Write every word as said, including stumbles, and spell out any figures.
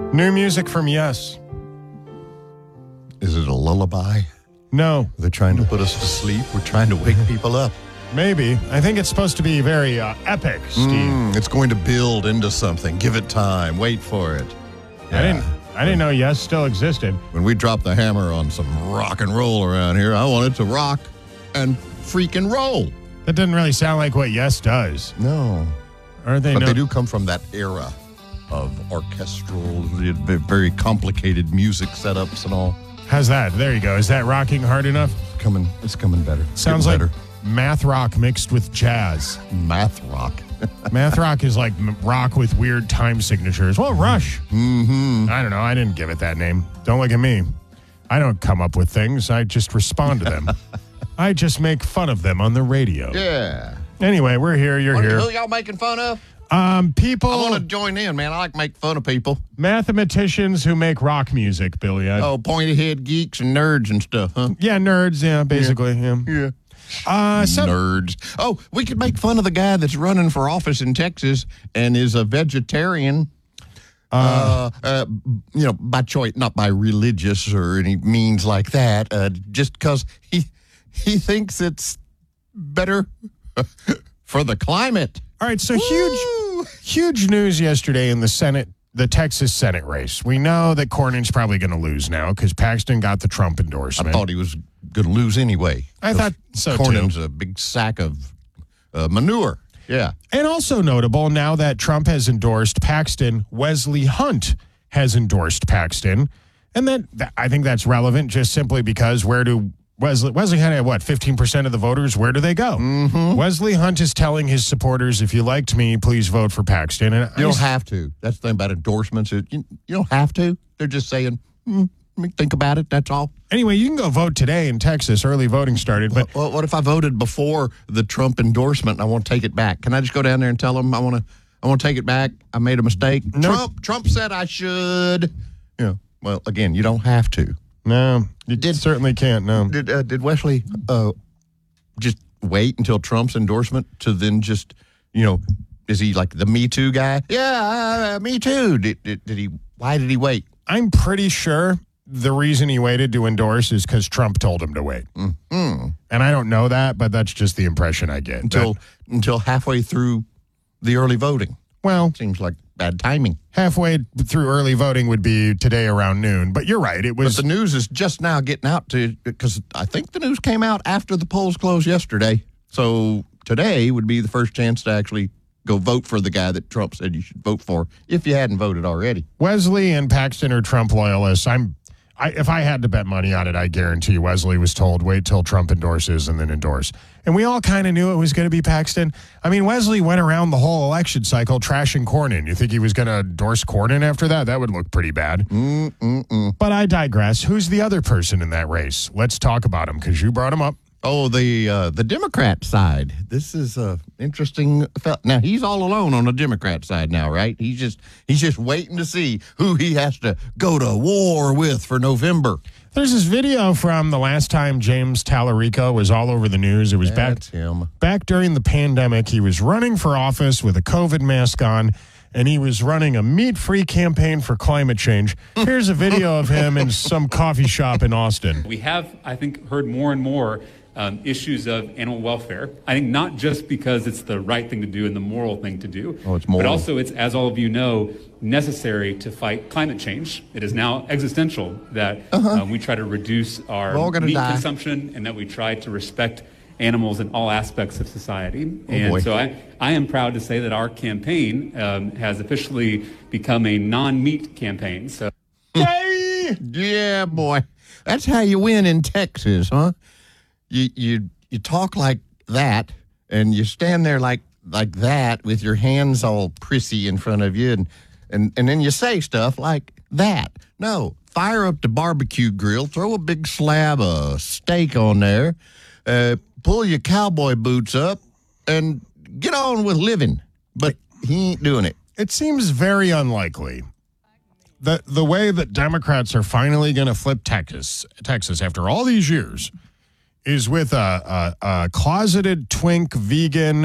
New music from Yes. Is it a lullaby? No. They're trying to put us to sleep. We're trying to wake people up. Maybe. I think it's supposed to be very uh, epic, Steve. Mm, it's going to build into something. Give it time. Wait for it. I didn't I didn't know Yes still existed. When we drop the hammer on some rock and roll around here, I want it to rock and freaking roll. That doesn't really sound like what Yes does. No. Aren't they? But no- they do come from that era of orchestral, very complicated music setups and all. How's that? There you go. Is that rocking hard enough? It's coming. It's coming better. Sounds Getting like better. math rock mixed with jazz. Math rock. Math rock is like m- rock with weird time signatures. Well, Rush. Mm-hmm. I don't know. I didn't give it that name. Don't look at me. I don't come up with things. I just respond to them. I just make fun of them on the radio. Yeah. Anyway, we're here. You're What, here. who y'all making fun of? Um, people, I want to join in, man. I like make fun of people. mathematicians who make rock music, Billy. I, Oh, pointy head geeks and nerds and stuff, huh? Yeah, nerds. Yeah, basically. Yeah. Yeah. Uh, some, Nerds. Oh, we could make fun of the guy that's running for office in Texas and is a vegetarian. Uh, uh, you know, by choice, not by religious or any means like that. Uh, just because he he thinks it's better for the climate. all right. So huge, huge news yesterday in the Senate, the Texas Senate race. We know that Cornyn's probably going to lose now because Paxton got the Trump I endorsement. thought he was going to lose anyway. I thought so, too. Cornyn's a big sack of uh, manure. Yeah. And also notable, now that Trump has endorsed Paxton, Wesley Hunt has endorsed Paxton. And that, that I think that's relevant just simply because where do Wesley, Wesley Hunt had what, fifteen percent of the voters? Where do they go? Mm-hmm. Wesley Hunt is telling his supporters, if you liked me, please vote for Paxton. And You I- don't have to. That's the thing about endorsements. You, you don't have to. They're just saying, mm, think about it. That's all. Anyway, you can go vote today in Texas. Early voting started. But Well, what if I voted before the Trump endorsement and I want to take it back? Can I just go down there and tell them I want to I want to take it back? I made a mistake. No. Trump Trump said I should. Yeah. Well, again, you don't have to. no, you did, certainly can't, no. Did uh, did Wesley uh, just wait until Trump's endorsement to then just, you know, is he like the Me Too guy? Yeah, uh, me too. Did, did did he? Why did he wait? I'm pretty sure the reason he waited to endorse is because Trump told him to wait. Mm-hmm. And I don't know that, but that's just the impression I get. Until That- until halfway through the early voting. well, Seems like bad timing. halfway through early voting would be today around noon. But you're right. It But was. the news is just now getting out to because I think the news came out after the polls closed yesterday. So today would be the first chance to actually go vote for the guy that Trump said you should vote for if you hadn't voted already. Wesley and Paxton are Trump loyalists. I'm. I, if I had to bet money on it, I guarantee you Wesley was told, wait till Trump endorses and then endorse. And we all kind of knew it was going to be Paxton. I mean, Wesley went around the whole election cycle trashing Cornyn. You think he was going to endorse Cornyn after that? That would look pretty bad. Mm-mm-mm. But I digress. Who's the other person in that race? Let's talk about him because you brought him up. Oh, the uh, the Democrat side. This is uh, interesting. Now he's all alone on the Democrat side now, right? He's just he's just waiting to see who he has to go to war with for November. There's this video from the last time James Tallarico was all over the news. It was back That's him. back during the pandemic. He was running for office with a COVID mask on, and he was running a meat-free campaign for climate change. Here's a video of him in some coffee shop in Austin. We have, I think, heard more and more um, issues of animal welfare. I think not just because it's the right thing to do and the moral thing to do, Oh, it's moral. but also it's, as all of you know, necessary to fight climate change. It is now existential that Uh-huh. um, we try to reduce our We're all gonna meat die. consumption and that we try to respect animals in all aspects of society. and Oh, boy. so I, I am proud to say that our campaign um, has officially become a non-meat campaign. So. Yay! Yeah, boy. That's how you win in Texas, huh? You you you talk like that, and you stand there like like that with your hands all prissy in front of you, and and, and then you say stuff like that. No, fire up the barbecue grill, throw a big slab of steak on there, uh, pull your cowboy boots up, and get on with living. But he ain't doing it. It seems very unlikely that the way that Democrats are finally going to flip Texas, Texas after all these years, is with a, a, a closeted twink vegan